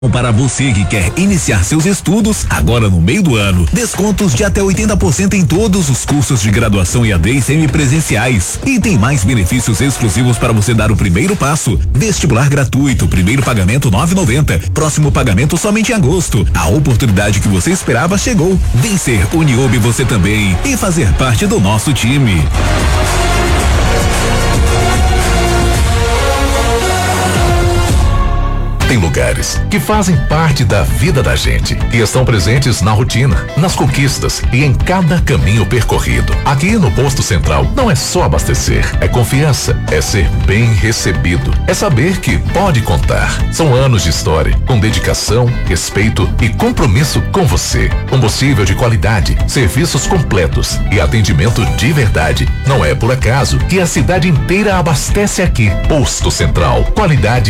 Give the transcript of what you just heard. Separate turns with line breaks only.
Para você que quer iniciar seus estudos, agora no meio do ano, descontos de até 80% em todos os cursos de graduação EAD e semipresenciais. E tem mais benefícios exclusivos para você dar o primeiro passo. Vestibular gratuito, primeiro pagamento 9,90, próximo pagamento somente em agosto. A oportunidade que você esperava chegou. Vem ser Uniob você também e fazer parte do nosso time.
Tem lugares que fazem parte da vida da gente e estão presentes na rotina, nas conquistas e em cada caminho percorrido. Aqui no Posto Central não é só abastecer, é confiança, é ser bem recebido, é saber que pode contar. São anos de história, com dedicação, respeito e compromisso com você. Combustível de qualidade, serviços completos e atendimento de verdade. Não é por acaso que a cidade inteira abastece aqui. Posto Central, qualidade